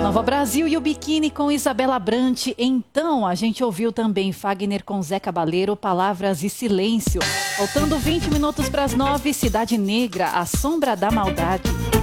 Nova Brasil e o Biquíni com Isabela Brant. Então, a gente ouviu também Fagner com Zé Cabaleiro, Palavras e Silêncio. Faltando 20 minutos para as 9, Cidade Negra, A Sombra da Maldade.